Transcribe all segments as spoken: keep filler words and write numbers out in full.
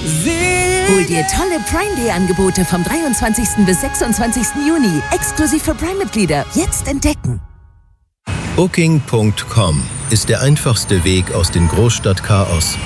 Hol dir tolle Prime Day Angebote vom dreiundzwanzigsten bis sechsundzwanzigsten Juni. Exklusiv für Prime-Mitglieder. Jetzt entdecken. Booking Punkt com ist der einfachste Weg aus dem Großstadtchaos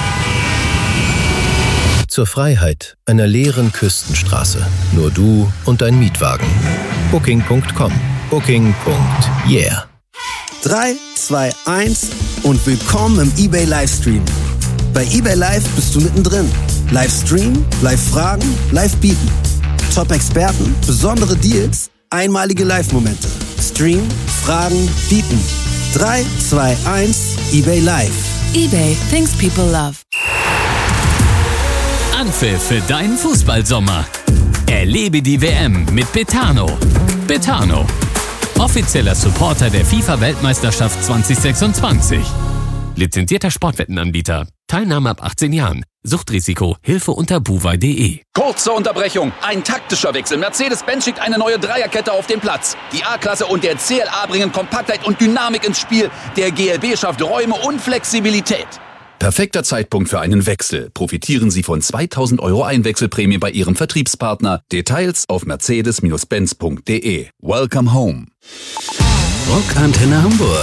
zur Freiheit einer leeren Küstenstraße. Nur du und dein Mietwagen. Booking Punkt com. Booking. Yeah. drei, zwei, eins und willkommen im eBay Livestream. Bei eBay Live bist du mittendrin. Livestream, Live-Fragen, Live-Bieten. Top-Experten, besondere Deals, einmalige Live-Momente. Stream, Fragen, Bieten. drei, zwei, eins, eBay Live. eBay, things people love. Anpfiff für deinen Fußballsommer. Erlebe die W M mit Betano. Betano, offizieller Supporter der FIFA-Weltmeisterschaft zwanzig sechsundzwanzig. Lizenzierter Sportwettenanbieter. Teilnahme ab achtzehn Jahren. Suchtrisiko. Hilfe unter buwei punkt de. Kurze Unterbrechung. Ein taktischer Wechsel. Mercedes-Benz schickt eine neue Dreierkette auf den Platz. Die A-Klasse und der C L A bringen Kompaktheit und Dynamik ins Spiel. Der G L B schafft Räume und Flexibilität. Perfekter Zeitpunkt für einen Wechsel. Profitieren Sie von zweitausend Euro Einwechselprämie bei Ihrem Vertriebspartner. Details auf mercedes Benz punkt de. Welcome home. Rockantenne Hamburg.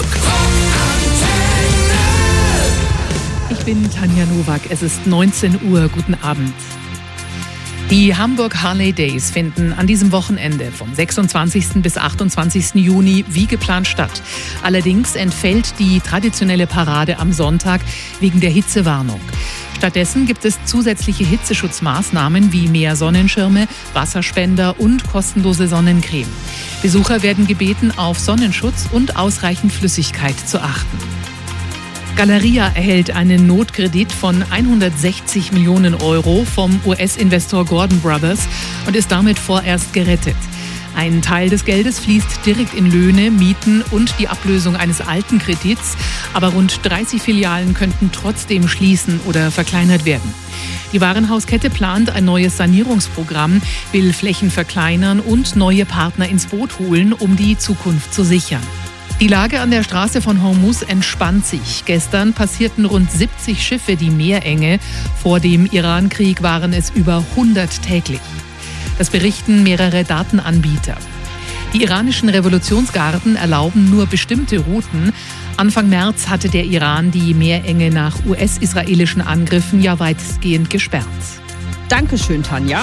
Ich bin Tanja Nowak, es ist neunzehn Uhr, guten Abend. Die Hamburg Harley Days finden an diesem Wochenende vom sechsundzwanzigsten bis achtundzwanzigsten Juni wie geplant statt. Allerdings entfällt die traditionelle Parade am Sonntag wegen der Hitzewarnung. Stattdessen gibt es zusätzliche Hitzeschutzmaßnahmen wie mehr Sonnenschirme, Wasserspender und kostenlose Sonnencreme. Besucher werden gebeten, auf Sonnenschutz und ausreichend Flüssigkeit zu achten. Galeria erhält einen Notkredit von hundertsechzig Millionen Euro vom U S-Investor Gordon Brothers und ist damit vorerst gerettet. Ein Teil des Geldes fließt direkt in Löhne, Mieten und die Ablösung eines alten Kredits, aber rund dreißig Filialen könnten trotzdem schließen oder verkleinert werden. Die Warenhauskette plant ein neues Sanierungsprogramm, will Flächen verkleinern und neue Partner ins Boot holen, um die Zukunft zu sichern. Die Lage an der Straße von Hormuz entspannt sich. Gestern passierten rund siebzig Schiffe die Meerenge. Vor dem Irankrieg waren es über hundert täglich. Das berichten mehrere Datenanbieter. Die iranischen Revolutionsgarden erlauben nur bestimmte Routen. Anfang März hatte der Iran die Meerenge nach U S-israelischen Angriffen ja weitgehend gesperrt. Dankeschön, Tanja.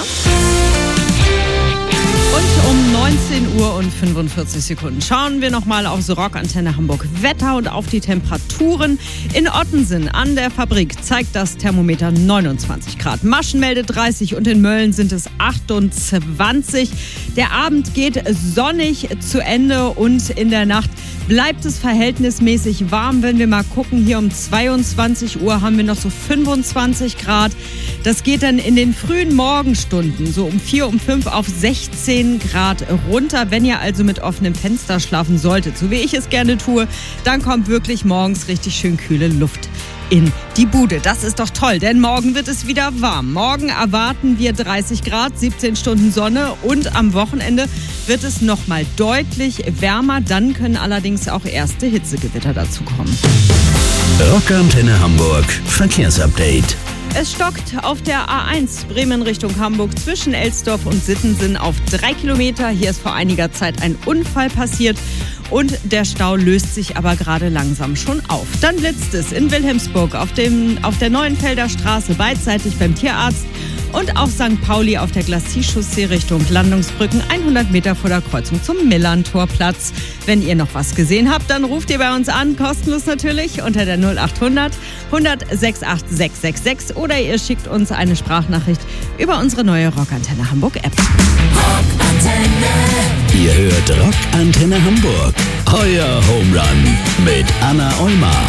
Und um neunzehn Uhr und fünfundvierzig Sekunden schauen wir nochmal aufs Rockantenne Hamburg Wetter und auf die Temperaturen. In Ottensen an der Fabrik zeigt das Thermometer neunundzwanzig Grad. Maschen meldet dreißig und in Mölln sind es achtundzwanzig. Der Abend geht sonnig zu Ende und in der Nacht bleibt es verhältnismäßig warm. Wenn wir mal gucken, hier um zweiundzwanzig Uhr haben wir noch so fünfundzwanzig Grad. Das geht dann in den frühen Morgenstunden, so um vier, um fünf auf sechzehn Grad runter. Wenn ihr also mit offenem Fenster schlafen solltet, so wie ich es gerne tue, dann kommt wirklich morgens richtig schön kühle Luft in die Bude. Das ist doch toll, denn morgen wird es wieder warm. Morgen erwarten wir dreißig Grad, siebzehn Stunden Sonne und am Wochenende wird es nochmal deutlich wärmer. Dann können allerdings auch erste Hitzegewitter dazu kommen. Rockantenne Hamburg Verkehrsupdate. Es stockt auf der A eins Bremen Richtung Hamburg zwischen Elsdorf und Sittensen auf drei Kilometer. Hier ist vor einiger Zeit ein Unfall passiert und der Stau löst sich aber gerade langsam schon auf. Dann blitzt es in Wilhelmsburg auf, dem, auf der Neuenfelder Straße beidseitig beim Tierarzt und auf Sankt Pauli auf der Glacis-Chaussee Richtung Landungsbrücken hundert Meter vor der Kreuzung zum Millantorplatz. Wenn ihr noch was gesehen habt, dann ruft ihr bei uns an, kostenlos natürlich, unter der null achthundert hundert sechsundachtzig sechshundertsechsundsechzig oder ihr schickt uns eine Sprachnachricht über unsere neue Rockantenne Hamburg App. Rockantenne. Ihr hört Rockantenne Hamburg. Euer Home Run mit Anna Eumar.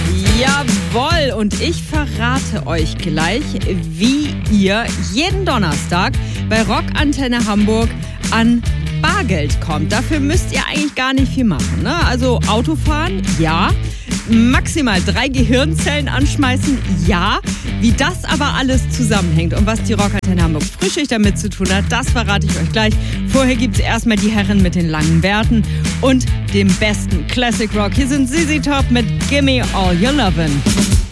Jawohl, und ich verrate euch gleich, wie ihr jeden Donnerstag bei Rockantenne Hamburg an Bargeld kommt. Dafür müsst ihr eigentlich gar nicht viel machen, ne? Also Autofahren, ja. Maximal drei Gehirnzellen anschmeißen, ja. Wie das aber alles zusammenhängt und was die Rockantenne Hamburg Frühschicht damit zu tun hat, das verrate ich euch gleich. Vorher gibt es erstmal die Herren mit den langen Bärten und dem besten Classic Rock. Hier sind Z Z Top mit Gimme All Your Lovin'.